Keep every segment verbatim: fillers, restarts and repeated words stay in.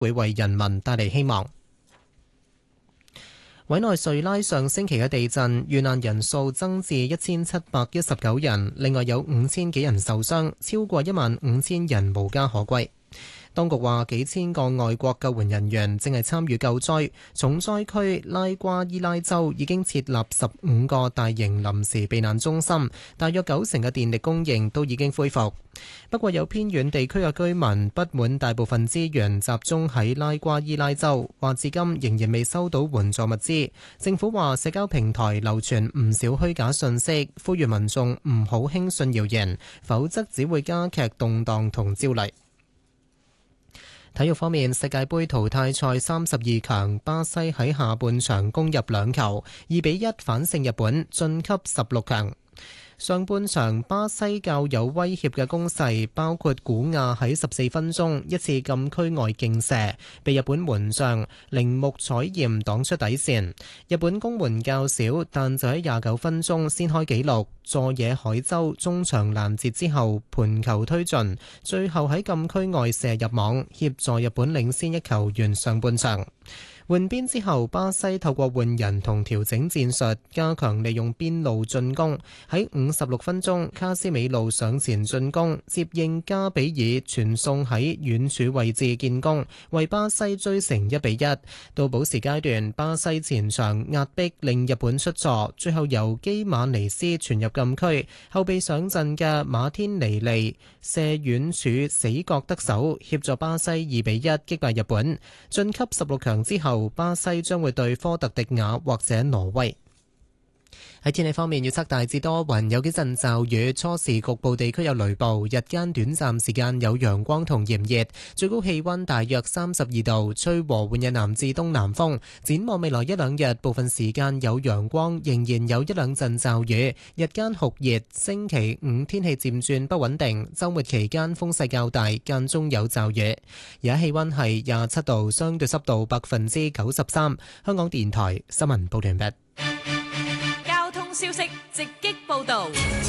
會為人民帶嚟希望。委內瑞拉上星期嘅地震遇難人數增至一千七百一十九人，另外有五千幾人受傷，超過一萬五千人無家可歸。當局話幾千個外國救援人員正係參與救災，重災區拉瓜伊拉州已經設立十五個大型臨時避難中心，大約九成嘅電力供應都已經恢復。不過有偏遠地區嘅居民不滿大部分資源集中喺拉瓜伊拉州，話至今仍然未收到援助物資。政府話社交平台流傳唔少虛假信息，呼籲民眾唔好輕信謠言，否則只會加劇動盪同焦慮。體育方面，世界盃淘汰賽三十二強，巴西喺下半場攻入兩球，二比一反勝日本，晉級十六強。上半場巴西較有威脅嘅攻勢，包括古亞喺十四分鐘一次禁區外勁射，被日本門將鈴木彩艷擋出底線。日本攻門較少，但就喺廿九分鐘先開紀錄，佐野海洲中場攔截之後盤球推進，最後喺禁區外射入網，協助日本領先一球完上半場。換邊之後，巴西透過換人同調整戰術，加強利用邊路進攻。喺五十六分鐘，卡斯美路上前進攻，接應加比爾傳送喺遠處位置建功，為巴西追成一比一。到補時階段，巴西前場壓迫令日本出錯，最後由基馬尼斯傳入禁區，後備上陣嘅馬天尼利射遠處死角得手，協助巴西二比一擊敗日本，晉級十六強之後，巴西將會對科特迪瓦或者挪威。喺天氣方面，預測大致多雲，有幾陣驟雨，初時局部地區有雷暴，日間短暫時間有陽光同炎熱，最高氣溫大約三十二度，吹和緩嘅南至東南風。展望未來一兩日，部分時間有陽光，仍然有一兩陣驟雨，日間酷熱。星期五天氣漸轉不穩定，週末期間風勢較大，間中有驟雨。而家氣溫係廿七度，相對濕度百分之九十三。香港電台新聞報完畢。 消息直擊報道。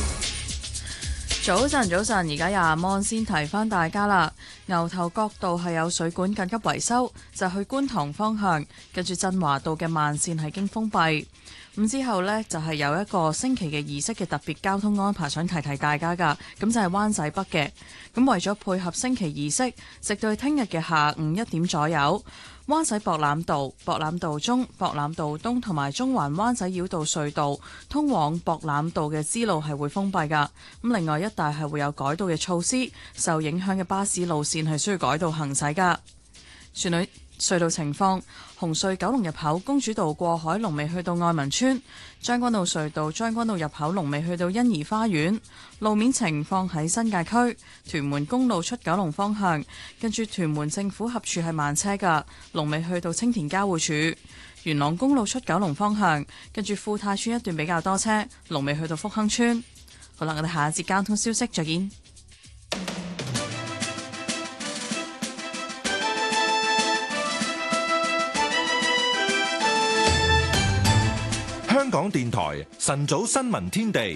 早晨，早晨，而家廿蚊先提翻大家啦。牛頭角道係有水管緊急維修，就去觀塘方向，跟住振華道嘅慢線係經封閉。咁之後呢，就係有一個升旗嘅儀式嘅特別交通安排，想提提大家噶。咁就係灣仔北嘅。咁為咗配合升旗儀式，直到聽日嘅下午一點左右，灣仔博覽道、博覽道中、博覽道東同埋中環灣仔繞道隧道通往博覽道嘅支路係會封閉噶。咁另外一帶係會有改道嘅措施，受影響嘅巴士路線係需要改道行駛噶。船女隧道情況：紅隧九龍入口公主道過海龍尾去到愛民村；將軍澳隧道將軍澳入口龍尾去到欣怡花園。路面情況喺新界區屯門公路出九龍方向，跟住屯門政府合署係慢車㗎，龍尾去到青田交匯處。元朗公路出九龍方向，跟住富泰村一段比較多車，龍尾去到福亨村。好啦，我哋下一節交通消息再見。 香港電台晨早新聞天地，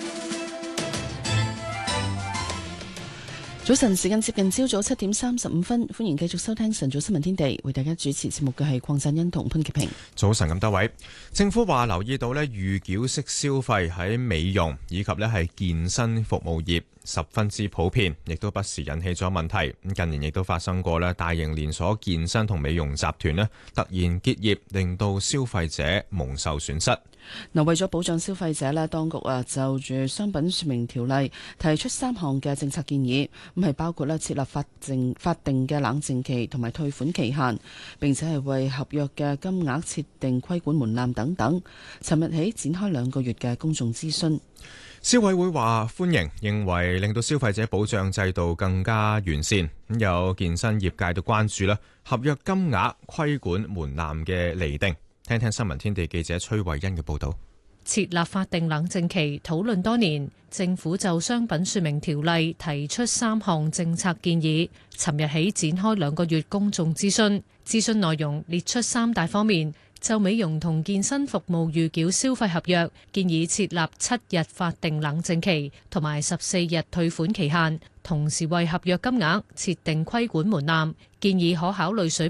早晨時間接近朝早七點三十五分，歡迎繼續收聽晨早新聞天地，為大家主持節目嘅係鄺振欣同潘潔平。 早晨咁多位，政府話留意到呢預繳式消費喺美容以及呢係健身服務業十分之普遍，亦都不時引起咗問題。咁近年亦都發生過呢大型連鎖健身同美容集團呢突然結業，令到消費者蒙受損失。 嗱，為咗保障消費者咧，當局啊就住商品說明條例提出三項嘅政策建議，咁係包括咧設立法定法定嘅冷靜期同埋退款期限，並且係為合約嘅金額設定規管門檻等等。尋日起展開兩個月嘅公眾諮詢。 消委會話歡迎，認為令到消費者保障制度更加完善。咁有健身業界都關注啦，合約金額規管門檻嘅釐定。聽聽新聞天地記者崔慧欣嘅報道。 設立法定冷靜期討論多年，政府就商品說明條例提出三項政策建議，尋日起展開兩個月公眾諮詢。諮詢內容列出三大方面， 就美容同健身服務預繳消費合約，建議設立七日法定冷靜期同埋十四日退款期限，同時為合約金額設定規管門檻，建議可考慮水